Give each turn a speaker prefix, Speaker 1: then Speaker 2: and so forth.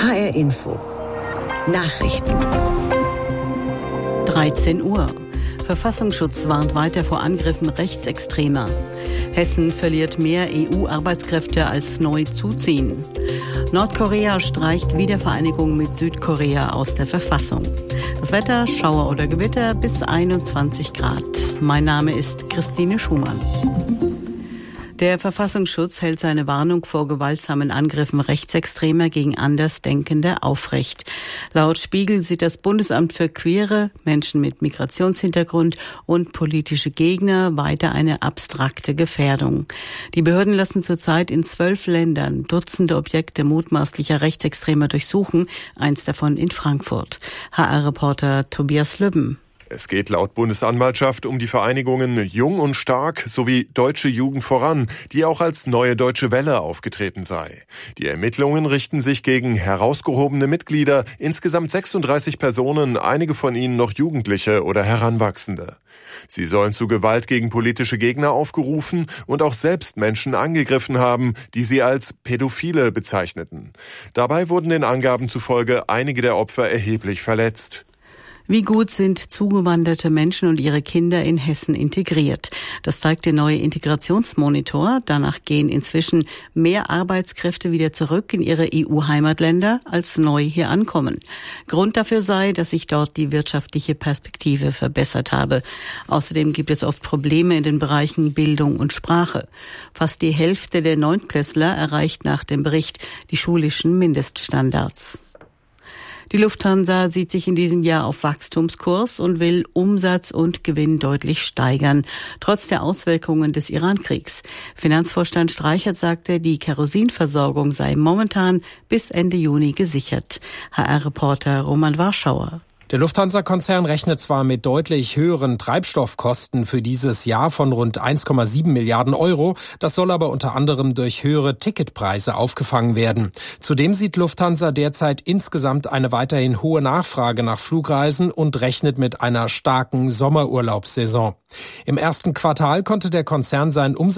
Speaker 1: HR Info. Nachrichten.
Speaker 2: 13 Uhr. Verfassungsschutz warnt weiter vor Angriffen Rechtsextremer. Hessen verliert mehr EU-Arbeitskräfte als neu zuziehen. Nordkorea streicht Wiedervereinigung mit Südkorea aus der Verfassung. Das Wetter, Schauer oder Gewitter bis 21 Grad. Mein Name ist Christine Schumann. Der Verfassungsschutz hält seine Warnung vor gewaltsamen Angriffen Rechtsextremer gegen Andersdenkende aufrecht. Laut Spiegel sieht das Bundesamt für Queere, Menschen mit Migrationshintergrund und politische Gegner weiter eine abstrakte Gefährdung. Die Behörden lassen zurzeit in 12 Ländern Dutzende Objekte mutmaßlicher Rechtsextremer durchsuchen, eins davon in Frankfurt. HR-Reporter Tobias Lübben.
Speaker 3: Es geht laut Bundesanwaltschaft um die Vereinigungen Jung und Stark sowie Deutsche Jugend voran, die auch als Neue Deutsche Welle aufgetreten sei. Die Ermittlungen richten sich gegen herausgehobene Mitglieder, insgesamt 36 Personen, einige von ihnen noch Jugendliche oder Heranwachsende. Sie sollen zu Gewalt gegen politische Gegner aufgerufen und auch selbst Menschen angegriffen haben, die sie als Pädophile bezeichneten. Dabei wurden den Angaben zufolge einige der Opfer erheblich verletzt.
Speaker 2: Wie gut sind zugewanderte Menschen und ihre Kinder in Hessen integriert? Das zeigt der neue Integrationsmonitor. Danach gehen inzwischen mehr Arbeitskräfte wieder zurück in ihre EU-Heimatländer, als neu hier ankommen. Grund dafür sei, dass sich dort die wirtschaftliche Perspektive verbessert habe. Außerdem gibt es oft Probleme in den Bereichen Bildung und Sprache. Fast die Hälfte der Neuntklässler erreicht nach dem Bericht die schulischen Mindeststandards. Die Lufthansa sieht sich in diesem Jahr auf Wachstumskurs und will Umsatz und Gewinn deutlich steigern, trotz der Auswirkungen des Iran-Kriegs. Finanzvorstand Streichert sagte, die Kerosinversorgung sei momentan bis Ende Juni gesichert. HR-Reporter Roman Warschauer.
Speaker 4: Der Lufthansa-Konzern rechnet zwar mit deutlich höheren Treibstoffkosten für dieses Jahr von rund 1,7 Milliarden Euro, das soll aber unter anderem durch höhere Ticketpreise aufgefangen werden. Zudem sieht Lufthansa derzeit insgesamt eine weiterhin hohe Nachfrage nach Flugreisen und rechnet mit einer starken Sommerurlaubssaison. Im ersten Quartal konnte der Konzern seinen Umsatz